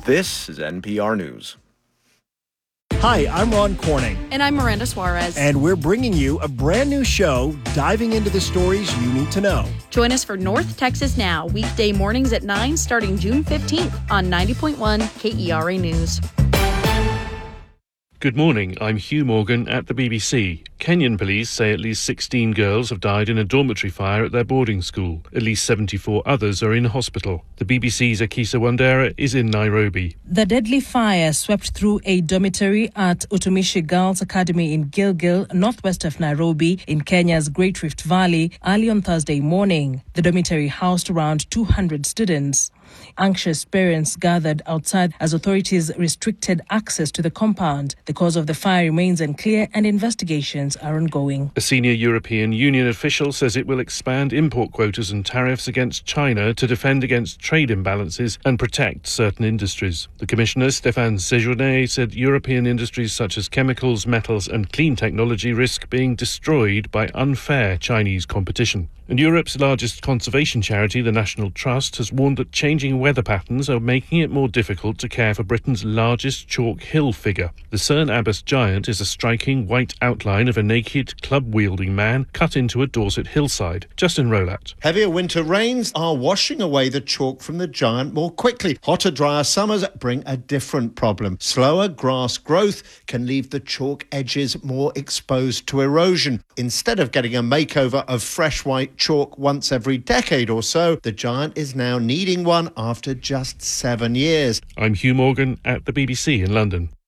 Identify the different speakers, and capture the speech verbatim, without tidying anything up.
Speaker 1: This is N P R News.
Speaker 2: Hi, I'm Ron Corning.
Speaker 3: And I'm Miranda Suarez.
Speaker 2: And we're bringing you a brand new show diving into the stories you need to know.
Speaker 3: Join us for North Texas Now, weekday mornings at nine, starting June fifteenth on ninety point one K E R A News.
Speaker 4: Good morning, I'm Hugh Morgan at the B B C. Kenyan police say at least sixteen girls have died in a dormitory fire at their boarding school. At least seventy-four others are in hospital. The B B C's Akisa Wandera is in Nairobi.
Speaker 5: The deadly fire swept through a dormitory at Utumishi Girls Academy in Gilgil, northwest of Nairobi, in Kenya's Great Rift Valley, early on Thursday morning. The dormitory housed around two hundred students. Anxious parents gathered outside as authorities restricted access to the compound. The cause of the fire remains unclear and investigations are ongoing.
Speaker 4: A senior European Union official says it will expand import quotas and tariffs against China to defend against trade imbalances and protect certain industries. The Commissioner, Stéphane Séjourné, said European industries such as chemicals, metals and clean technology risk being destroyed by unfair Chinese competition. And Europe's largest conservation charity, the National Trust, has warned that changing weather patterns are making it more difficult to care for Britain's largest chalk hill figure. The Cerne Abbas giant is a striking white outline of a naked, club-wielding man cut into a Dorset hillside. Justin Rolat.
Speaker 6: Heavier winter rains are washing away the chalk from the giant more quickly. Hotter, drier summers bring a different problem. Slower grass growth can leave the chalk edges more exposed to erosion. Instead of getting a makeover of fresh white chalk once every decade or so, the giant is now needing one after just seven years.
Speaker 4: I'm Hugh Morgan at the B B C in London.